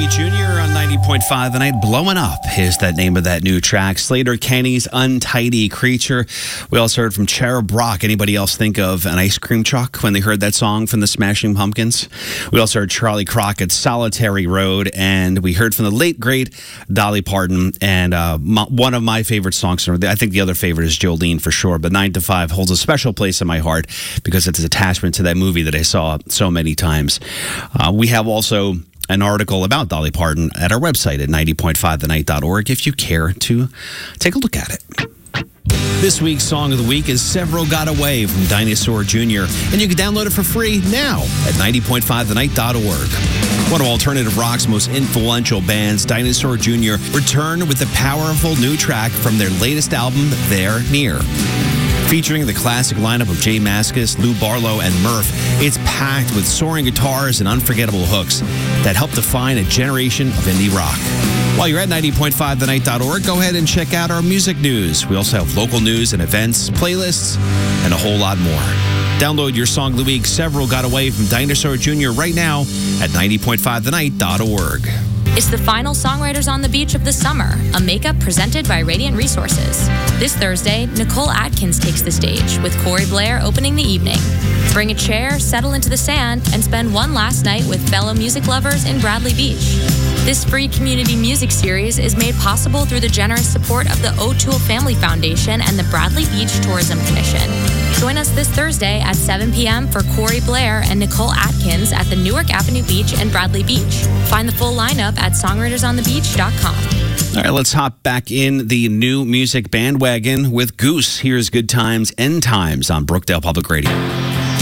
Jr. on 90.5 The Night. Blowing Up is that name of that new track. Slater Kenny's Untidy Creature. We also heard from Cherub Rock. Anybody else think of an ice cream truck when they heard that song from the Smashing Pumpkins? We also heard Charlie Crockett's Solitary Road, and we heard from the late, great Dolly Parton, and one of my favorite songs. I think the other favorite is Jolene for sure, but 9 to 5 holds a special place in my heart because it's an attachment to that movie that I saw so many times. We have also an article about Dolly Parton at our website at 90.5thenight.org if you care to take a look at it. This week's Song of the Week is Several Got Away from Dinosaur Jr., and you can download it for free now at 90.5thenight.org. One of alternative rock's most influential bands, Dinosaur Jr., returned with a powerful new track from their latest album, They're Near. Featuring the classic lineup of Jay Mascis, Lou Barlow, and Murph, it's packed with soaring guitars and unforgettable hooks that help define a generation of indie rock. While you're at 90.5thenight.org, go ahead and check out our music news. We also have local news and events, playlists, and a whole lot more. Download your Song of the Week, Several Got Away from Dinosaur Jr. right now at 90.5thenight.org. It's the final Songwriters on the Beach of the summer, a makeup presented by Radiant Resources. This Thursday, Nicole Atkins takes the stage, with Corey Blair opening the evening. Bring a chair, settle into the sand, and spend one last night with fellow music lovers in Bradley Beach. This free community music series is made possible through the generous support of the O'Toole Family Foundation and the Bradley Beach Tourism Commission. Join us this Thursday at 7 p.m. for Corey Blair and Nicole Atkins at the Newark Avenue Beach in Bradley Beach. Find the full lineup at songwritersonthebeach.com. All right, let's hop back in the new music bandwagon with Goose. Here's Good Times, End Times on Brookdale Public Radio.